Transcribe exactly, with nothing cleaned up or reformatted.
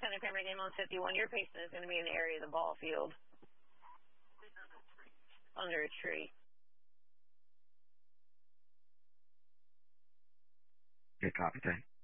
ten of camera game on fifty-one. Your patient is going to be in the area of the ball field. Under a tree. Good copy, thanks.